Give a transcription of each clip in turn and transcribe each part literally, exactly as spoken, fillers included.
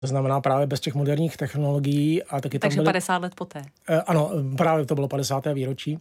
To znamená právě bez těch moderních technologií. A taky takže tam byly, padesát let poté. Ano, právě to bylo padesáté výročí.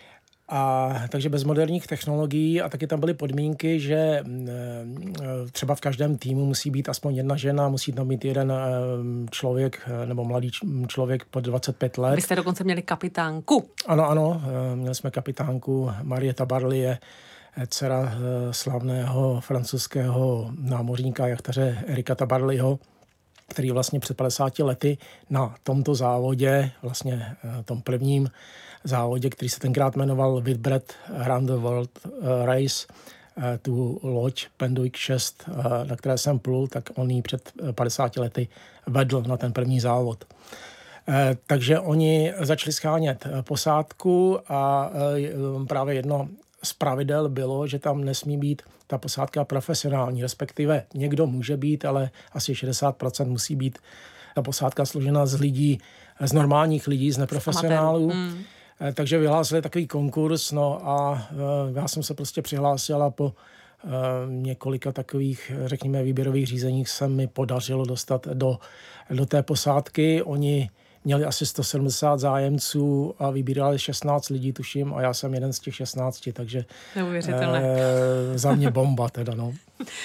A takže bez moderních technologií a taky tam byly podmínky, že třeba v každém týmu musí být aspoň jedna žena, musí tam být jeden člověk nebo mladý člověk pod dvacet pět let. Vy jste dokonce měli kapitánku. Ano, ano, měli jsme kapitánku Marie Tabarly, dcera slavného francouzského námořníka jachtaře Erika Tabarlyho, který vlastně před padesáti lety na tomto závodě, vlastně tom prvním závodě, který se tenkrát jmenoval Whitbread Around the World Race, tu loď Penduic šest, na které jsem plul, tak on ji před padesáti lety vedl na ten první závod. Takže oni začali schánět posádku a právě jedno z pravidel bylo, že tam nesmí být ta posádka profesionální, respektive někdo může být, ale asi šedesát procent musí být ta posádka složena z lidí, z normálních lidí, z neprofesionálů. Mm. Takže vyhlásili takový konkurs, no a já jsem se prostě přihlásila po několika takových, řekněme, výběrových řízeních se mi podařilo dostat do, do té posádky. Oni měli asi sto sedmdesát zájemců a vybírali šestnáct lidí, tuším, a já jsem jeden z těch šestnácti, takže neuvěřitelné. E, za mě bomba teda, no.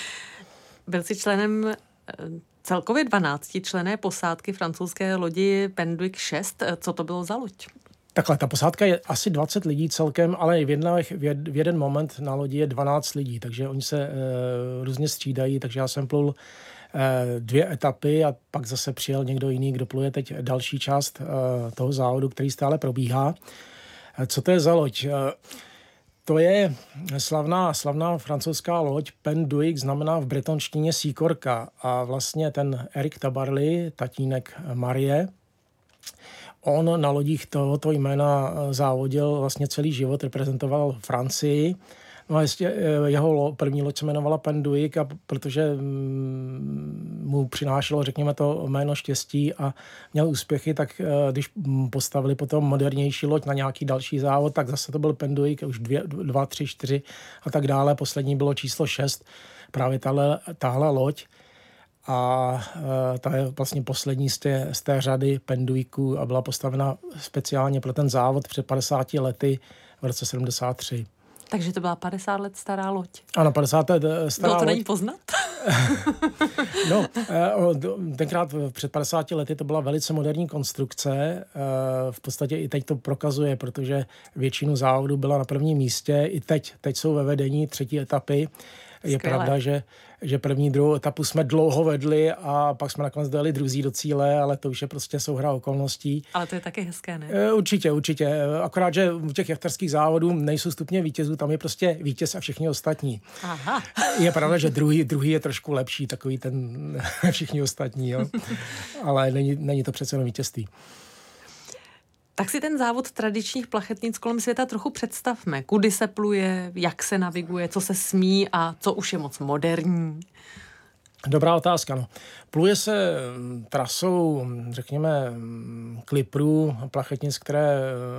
Byl jsi členem celkově dvanáctičlenné posádky francouzské lodi Penduic šest. Co to bylo za loď? Takhle, ta posádka je asi dvacet lidí celkem, ale v, jedna, v jeden moment na lodi je dvanáct lidí, takže oni se e, různě střídají, takže já jsem plul e, dvě etapy a pak zase přijel někdo jiný, kdo pluje teď další část e, toho závodu, který stále probíhá. E, co to je za loď? E, to je slavná, slavná francouzská loď Penduic, znamená v bretonštině síkorka a vlastně ten Eric Tabarly, tatínek Marie, on na lodích tohoto jména závodil vlastně celý život, reprezentoval Francii. No a ještě jeho první loď se jmenovala Penduic, a protože mu přinášelo, řekněme, to jméno štěstí a měl úspěchy, tak když postavili potom modernější loď na nějaký další závod, tak zase to byl Penduic, už dvě, dva, tři, čtyři a tak dále. Poslední bylo číslo šest, právě tahle, tahle loď. A e, ta je vlastně poslední z té, z té řady Penduiců a byla postavena speciálně pro ten závod před padesáti lety v roce sedmdesát tři. Takže to byla padesát let stará loď. Ano, padesát let stará Bylo to loď. není poznat? No, e, tenkrát před padesáti lety to byla velice moderní konstrukce. E, v podstatě i teď to prokazuje, protože většinu závodů byla na prvním místě. I teď, teď jsou ve vedení třetí etapy. Je Skvělé. Pravda, že, že první, druhou etapu jsme dlouho vedli a pak jsme nakonec dojeli druzí do cíle, ale to už je prostě souhra okolností. Ale to je taky hezké, ne? Určitě, určitě. Akorát, že u těch jachtarských závodů nejsou stupně vítězů, tam je prostě vítěz a všichni ostatní. Aha. Je pravda, že druhý, druhý je trošku lepší, takový ten všichni ostatní, jo. Ale není, není to přece jenom vítězství. Tak si ten závod tradičních plachetnic kolem světa trochu představme. Kudy se pluje, jak se naviguje, co se smí a co už je moc moderní. Dobrá otázka, no. Pluje se trasou, řekněme, kliprů, plachetnic, které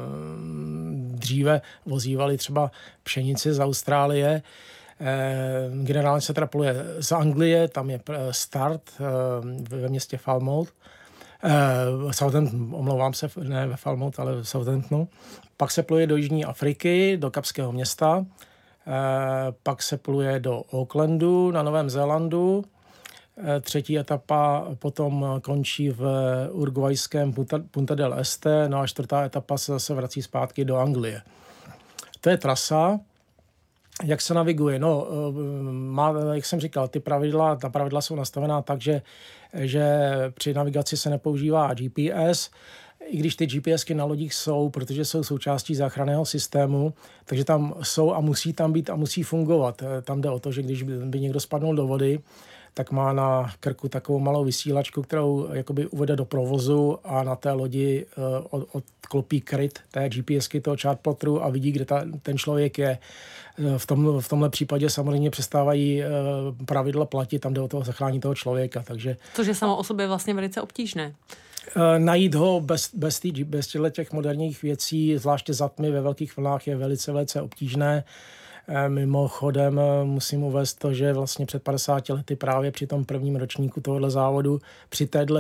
dříve vozívaly třeba pšenici z Austrálie. Generálně se teda pluje z Anglie, tam je start ve městě Falmouth. Uh, Southampton, omlouvám se, ne ve Falmouth, ale v Southamptonu. Pak se pluje do Jižní Afriky, do Kapského města. Uh, pak se pluje do Aucklandu na Novém Zélandu. Uh, třetí etapa potom končí v urugvajském Punta, Punta del Este. No a čtvrtá etapa se zase vrací zpátky do Anglie. To je trasa. Jak se naviguje? No, má, jak jsem říkal, ty pravidla, ta pravidla jsou nastavená tak, že, že při navigaci se nepoužívá G P S, i když ty GPSky na lodích jsou, protože jsou součástí záchranného systému, takže tam jsou a musí tam být a musí fungovat. Tam jde o to, že když by někdo spadnul do vody, tak má na krku takovou malou vysílačku, kterou jakoby uvede do provozu a na té lodi uh, odklopí kryt té GPSky, toho chartplottru a vidí, kde ta, ten člověk je. V, tom, v tomhle případě samozřejmě přestávají uh, pravidla platit, tam jde o toho zachrání toho člověka. Takže, což je samo o sobě vlastně velice obtížné. Uh, najít ho bez, bez, tý, bez těch moderních věcí, zvláště za tmy ve velkých vlnách, je velice, velice obtížné. Mimochodem musím uvést to, že vlastně před padesáti lety právě při tom prvním ročníku tohohle závodu při téhle